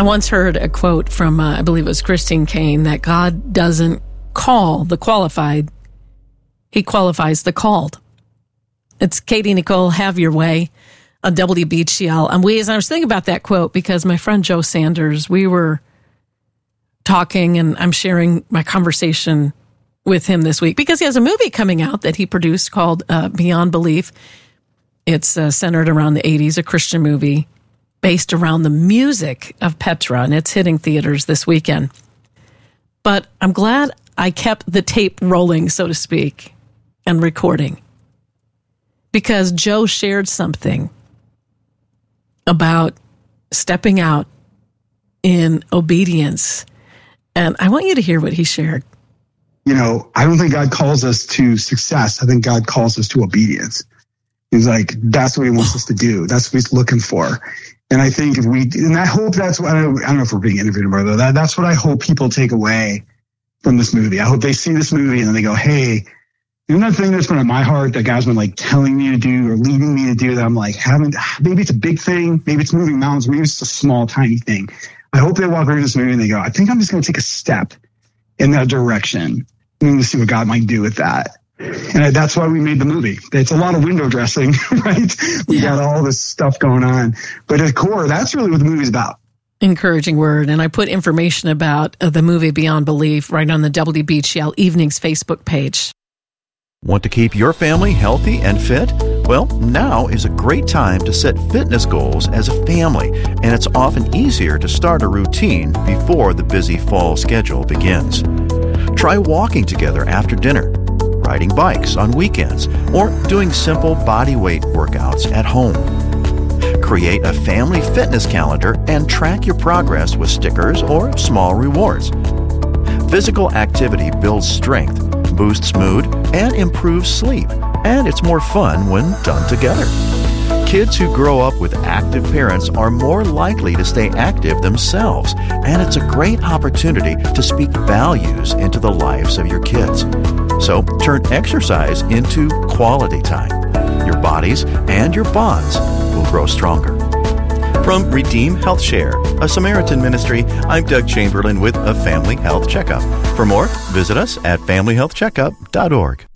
I once heard a quote from, I believe it was Christine Caine, that God doesn't call the qualified, he qualifies the called. It's Katie Nicole, Have Your Way, on WBGL. And I was thinking about that quote because my friend Joe Sanders, we were talking, and I'm sharing my conversation with him this week because he has a movie coming out that he produced called Beyond Belief. It's centered around the 80s, a Christian movie based around the music of Petra, and it's hitting theaters this weekend. But I'm glad I kept the tape rolling, so to speak, and recording, because Joe shared something about stepping out in obedience. And I want you to hear what he shared. You know, I don't think God calls us to success. I think God calls us to obedience. He's like, that's what he wants us to do. That's what he's looking for. And I think and I hope that's what, I don't know if we're being interviewed tomorrow, though. That's what I hope people take away from this movie. I hope they see this movie and then they go, hey, you know that thing that's been on my heart that God's been like telling me to do or leading me to do that I'm like, maybe it's a big thing. Maybe it's moving mountains. Maybe it's a small, tiny thing. I hope they walk through this movie and they go, I think I'm just going to take a step in that direction. I'm going to see what God might do with that. And that's why we made the movie. It's a lot of window dressing, right? We got all this stuff going on. But at core, that's really what the movie's about. Encouraging word. And I put information about the movie Beyond Belief right on the WBGL Evenings Facebook page. Want to keep your family healthy and fit? Well, now is a great time to set fitness goals as a family, and it's often easier to start a routine before the busy fall schedule begins. Try walking together after dinner, riding bikes on weekends, or doing simple body weight workouts at home. Create a family fitness calendar and track your progress with stickers or small rewards. Physical activity builds strength, boosts mood, and improves sleep, and it's more fun when done together. Kids who grow up with active parents are more likely to stay active themselves, and it's a great opportunity to speak values into the lives of your kids. So turn exercise into quality time. Your bodies and your bonds will grow stronger. From Redeem Health Share, a Samaritan ministry, I'm Doug Chamberlain with a Family Health Checkup. For more, visit us at familyhealthcheckup.org.